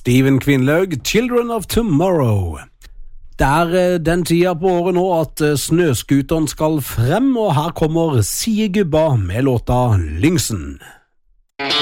Steven Kvinlaug, Children of Tomorrow. Det er den tida på året nå at snøskuteren skal frem, og her kommer Sie Gubba med låta Lyngsen.